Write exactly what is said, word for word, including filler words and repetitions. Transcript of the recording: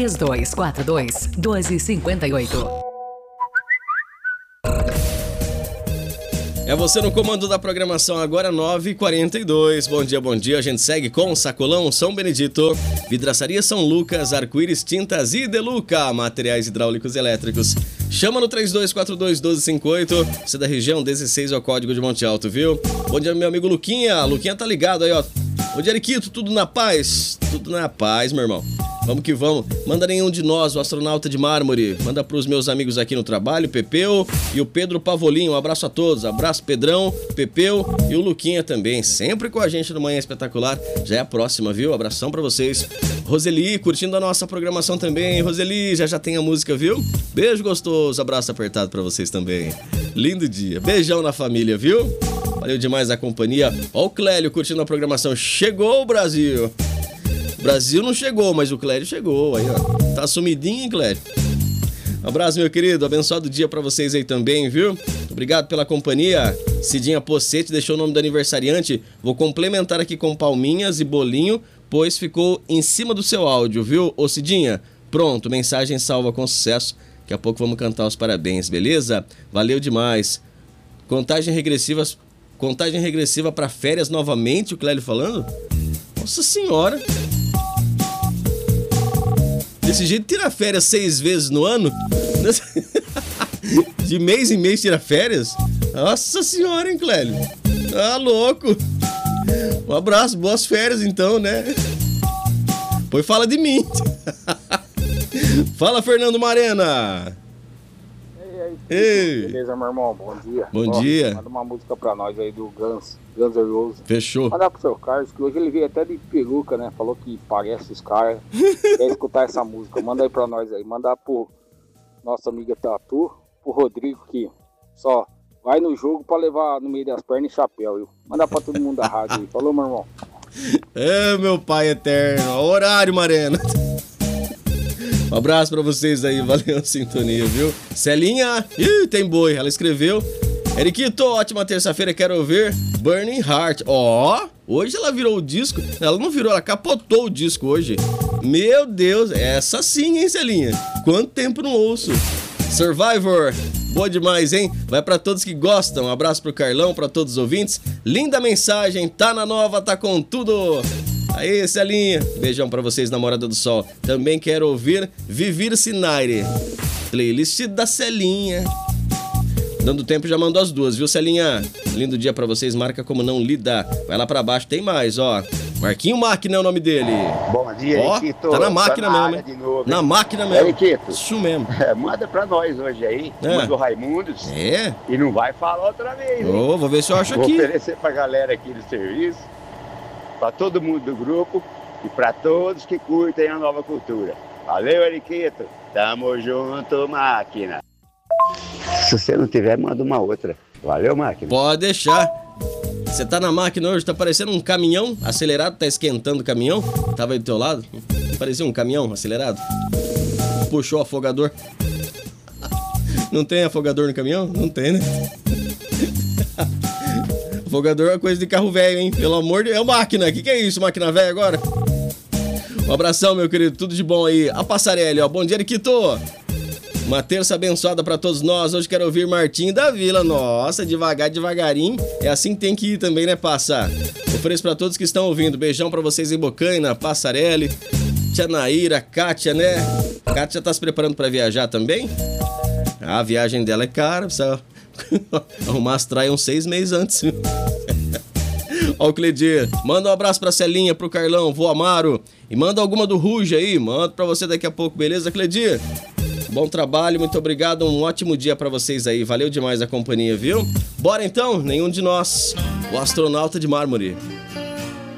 três dois quatro dois, um dois cinco oito. É você no comando da programação, agora nove e quarenta e dois. Bom dia, bom dia. A gente segue com Sacolão, São Benedito, Vidraçaria São Lucas, Arco-Íris Tintas e Deluca, materiais hidráulicos e elétricos. Chama no três dois quatro dois, um dois cinco oito. Você é da região dezesseis é o código de Monte Alto, viu? Bom dia, meu amigo Luquinha. Luquinha tá ligado aí, ó. Bom dia, Eriquito. Tudo na paz? Tudo na paz, meu irmão. Vamos que vamos. Manda nenhum de nós, o astronauta de mármore. Manda pros meus amigos aqui no trabalho, Pepeu e o Pedro Pavolinho. Um abraço a todos. Abraço, Pedrão, Pepeu e o Luquinha também. Sempre com a gente no Manhã Espetacular. Já é a próxima, viu? Abração pra vocês. Roseli, curtindo a nossa programação também. Roseli, já já tem a música, viu? Beijo gostoso. Abraço apertado pra vocês também. Lindo dia. Beijão na família, viu? Valeu demais a companhia. Ó o Clélio curtindo a programação. Chegou o Brasil. Brasil não chegou, mas o Clélio chegou. Aí, ó. Tá sumidinho, hein, Clélio? Um abraço, meu querido. Abençoado dia pra vocês aí também, viu? Obrigado pela companhia. Cidinha Possete deixou o nome do aniversariante. Vou complementar aqui com palminhas e bolinho, pois ficou em cima do seu áudio, viu? Ô, Cidinha, pronto. Mensagem salva com sucesso. Daqui a pouco vamos cantar os parabéns, beleza? Valeu demais. Contagem regressiva, contagem regressiva pra férias novamente, o Clélio falando? Nossa senhora. Desse jeito tira férias seis vezes no ano? De mês em mês tira férias? Nossa senhora, hein, Clélio? Tá louco. Um abraço, boas férias então, né? Pois fala de mim. Fala, Fernando Marena. Ei, aí, beleza, meu irmão? Bom dia. Bom Ó, dia. Manda uma música pra nós aí do Guns, Guns N' Roses. Fechou. Mandar pro seu Carlos, que hoje ele veio até de peruca, né? Falou que parece os caras. Quer escutar essa música. Manda aí pra nós aí. Mandar pro nossa amiga Tatu, pro Rodrigo, que só vai no jogo pra levar no meio das pernas e chapéu, viu? Mandar pra todo mundo da rádio aí. Falou, meu irmão. É, meu pai eterno. Horário, Marena. Um abraço pra vocês aí, valeu a sintonia, viu? Celinha, ih, tem boi, ela escreveu. Eriquito, ótima terça-feira, quero ouvir Burning Heart. Ó, oh, hoje ela virou o disco. Ela não virou, ela capotou o disco hoje. Meu Deus, essa sim, hein, Celinha? Quanto tempo não ouço. Survivor, boa demais, hein? Vai pra todos que gostam. Um abraço pro Carlão, pra todos os ouvintes. Linda mensagem, tá na nova, tá com tudo. Aí, Celinha, beijão pra vocês, Namorada do Sol. Também quero ouvir Vivir Sinaire, playlist da Celinha. Dando tempo, já mandou as duas, viu, Celinha? Lindo dia pra vocês, marca como não lida. Vai lá pra baixo, tem mais, ó. Marquinho Máquina é o nome dele. Bom dia, ó, Eriquito. tá na máquina tá na mesmo, de novo, na máquina mesmo. Eriquito. Isso mesmo. É, manda pra nós hoje aí, É. manda o Raimundos. É? E não vai falar outra vez, hein? Ô, vou ver se eu acho Vou aqui. oferecer pra galera aqui do serviço, pra todo mundo do grupo e pra todos que curtem a nova cultura. Valeu, Eriquito. Tamo junto, máquina. Se você não tiver, manda uma outra. Valeu, máquina. Pode deixar. Você tá na máquina hoje, tá parecendo um caminhão acelerado, tá esquentando o caminhão. Tava aí do teu lado, parecia um caminhão acelerado. Puxou o afogador. Não tem afogador no caminhão? Não tem, né? Afogador é coisa de carro velho, hein? Pelo amor de Deus. É máquina. O que, que é isso, máquina velha agora? Um abração, meu querido. Tudo de bom aí. A Passarelli, ó. Bom dia, Eriquito. Uma terça abençoada pra todos nós. Hoje quero ouvir Martinho da Vila. Nossa, devagar, devagarinho. É assim que tem que ir também, né, Passa? Ofereço pra todos que estão ouvindo. Beijão pra vocês em Bocaina, Passarelli, Tia Naíra, Kátia, né? Kátia tá se preparando pra viajar também? Ah, a viagem dela é cara. Precisa arrumar as traias uns seis meses antes. Ó o Cledir, manda um abraço pra Celinha, pro Carlão, vô Amaro. E manda alguma do Ruge aí, manda pra você daqui a pouco, beleza, Cledir? Bom trabalho, muito obrigado, um ótimo dia pra vocês aí. Valeu demais a companhia, viu? Bora então, nenhum de nós, o astronauta de mármore.